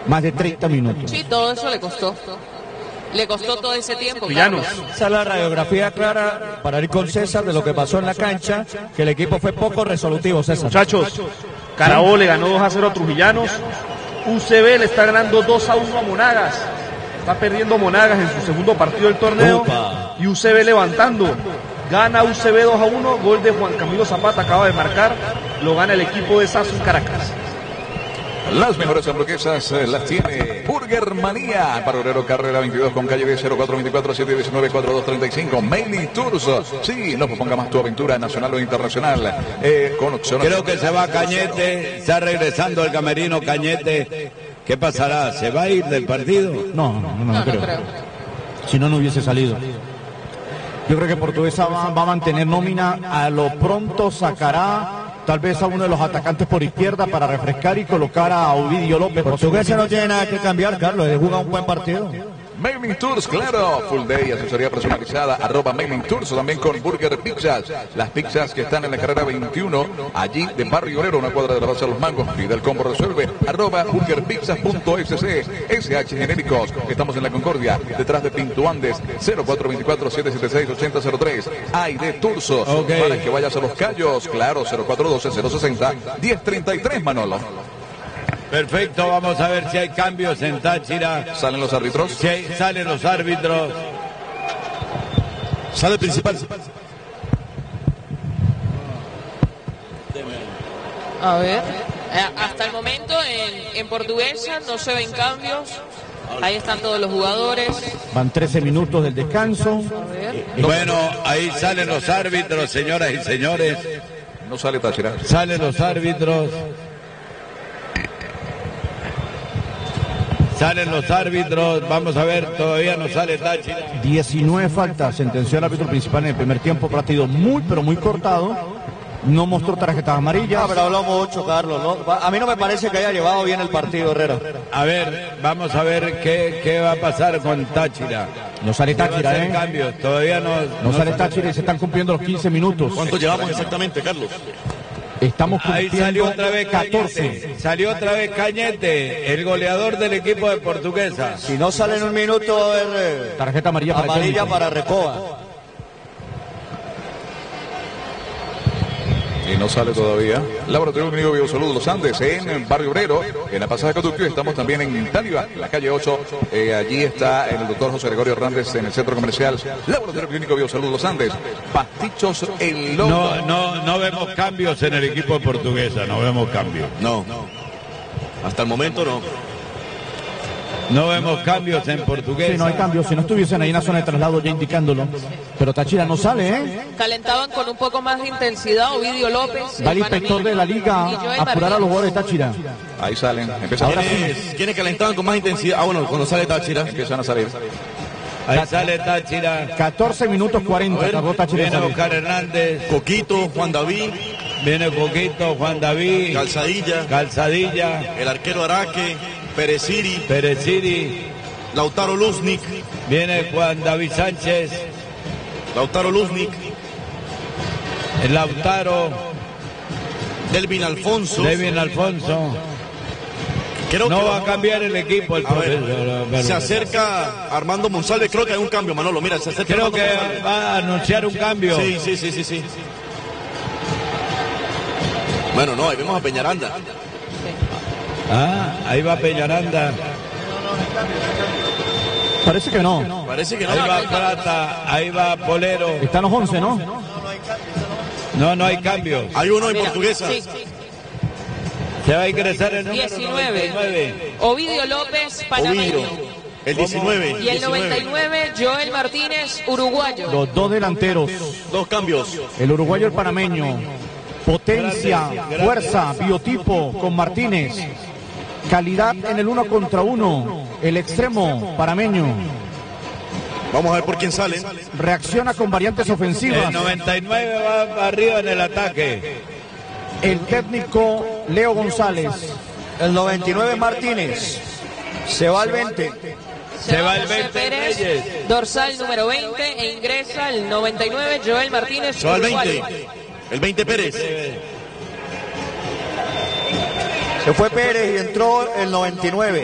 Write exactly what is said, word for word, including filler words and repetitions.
más de treinta minutos. Sí, todo eso le costó. Le costó todo ese tiempo. Villanos. Esa es la radiografía clara para ir con César de lo que pasó en la cancha, que el equipo fue poco resolutivo, César. Muchachos, Carabobo le ganó dos a cero a Trujillanos. U C B le está ganando dos a uno a Monagas. Está perdiendo Monagas en su segundo partido del torneo. Opa. Y U C B levantando. Gana U C B dos a uno. Gol de Juan Camilo Zapata, acaba de marcar. Lo gana el equipo de Sasun Caracas. Las mejores hamburguesas eh, las tiene Burger Manía. Para Obrero Carrera veintidós con calle de cero cuatro veinticuatro siete diecinueve cuarenta y dos treinta y cinco. Mailing Tours. Sí, no ponga más tu aventura nacional o internacional. Eh, con opciones. Creo que se va Cañete. Está regresando el camerino Cañete. ¿Qué pasará? ¿Se va a ir del partido? No, no, no, no, no creo. creo. Si no, no hubiese salido. Yo creo que Portuguesa va, va a mantener nómina. A lo pronto sacará tal vez a uno de los atacantes por izquierda para refrescar y colocar a Ovidio López. Portuguesa no tiene nada que cambiar, Carlos. Él juega un buen partido. Mailing Tours, claro, full day, asesoría personalizada, arroba Mailing Tours, también con Burger Pizzas, las pizzas que están en la carrera veintiuno, allí de Barrio Obrero, una cuadra de la base de los Mangos, pide el combo resuelve, arroba burgerpizzas.sc, S H Genéricos, estamos en la Concordia, detrás de Pinto Andes, cero cuatro veinticuatro siete siete seis ocho cero cero tres, hay de Tursos, okay. Para que vayas a Los Cayos, claro, cero cuatro uno dos cero sesenta diez treinta y tres, Manolo. Perfecto, vamos a ver si hay cambios en Táchira. ¿Salen los árbitros? Sí, salen los árbitros. Sale el principal. A ver, hasta el momento en, en Portuguesa no se ven cambios. Ahí están todos los jugadores. Van trece minutos del descanso. Bueno, ahí salen los árbitros, señoras y señores. No sale Táchira. Salen los árbitros. Salen los árbitros, vamos a ver, todavía no sale Táchira. diecinueve faltas, sentenció el árbitro principal en el primer tiempo, partido muy, pero muy cortado. No mostró tarjetas amarillas. Ah, pero habló mucho, Carlos. ¿no? A mí no me parece que haya llevado bien el partido, Herrera. A ver, vamos a ver qué, qué va a pasar con Táchira. No sale Táchira, ¿eh? Cambios. Todavía no, no, no sale Táchira y se están cumpliendo los quince minutos. ¿Cuánto llevamos exactamente, Carlos? Estamos Ahí salió otra vez catorce. Cañete. Salió otra vez Cañete, el goleador del equipo de Portuguesa. Si no sale en un minuto, va a haber tarjeta amarilla para, amarilla para Recoba. Y no sale todavía. Laboratorio Clínico Biosalud Los Andes en Barrio Obrero, en la pasada Conductio. Estamos también en Táliba, en la calle ocho. Eh, allí está el doctor José Gregorio Hernández en el centro comercial. Laboratorio Clínico Biosalud Los Andes. Pastichos El Lobo. No, no, no vemos cambios en el equipo de Portuguesa, no vemos cambios. No, hasta el momento no. No vemos cambios en Portuguesa. Sí, no hay cambios. Si no estuviesen ahí en la zona de traslado ya indicándolo. Pero Táchira no sale, ¿eh? Calentaban con un poco más de intensidad Ovidio López. Va el inspector de la liga a apurar a los jugadores de Táchira. Ahí salen. Empiezan Ahora ¿Quiénes, sí. ¿Quiénes calentaban con más intensidad? Ah, bueno, cuando sale Táchira. Empiezan a salir. Ahí sale Táchira. catorce minutos cuarenta. Tardó Táchira. Viene Oscar Hernández. Coquito, Juan David. Viene Coquito, Juan David. Calzadilla. Calzadilla. El arquero Araque. Pereciri. Pereciri. Lautaro Luznik. Viene Juan David Sánchez. Lautaro Luznik. El Lautaro. Delvin Alfonso. Delvin Alfonso. Creo no que va a cambiar el equipo. El a ver, se acerca Armando Monsalve. Creo que hay un cambio, Manolo. Mira, se acerca. Creo Armando que Monsalve. va a anunciar un cambio. Sí, sí, sí, sí, sí. Bueno, no, ahí vemos a Peñaranda. Ah, ahí va Peñaranda. Parece que no. Parece que no. Ahí va Plata, ahí va Polero. Están los once, ¿no? No, no hay cambio. Hay uno en Portuguesa. Sí. Se va a ingresar el número diecinueve. noventa y nueve. Ovidio López, panameño. Ovidio. El diecinueve. Y el noventa y nueve, Joel Martínez, uruguayo. Los dos delanteros. Dos cambios. El uruguayo, el panameño. Potencia, grande, fuerza, grande. biotipo con Martínez. Calidad en el uno contra uno. El extremo panameño. Vamos a ver por quién salen. Reacciona con variantes ofensivas. El noventa y nueve va arriba en el ataque. El técnico Leo González. El noventa y nueve Martínez. Se va al veinte. Se va el José veinte Pérez, Reyes. dorsal número veinte, e ingresa el noventa y nueve, Joel Martínez. Se va al uruguayo. veinte. El veinte Pérez. Se fue Pérez y entró el noventa y nueve.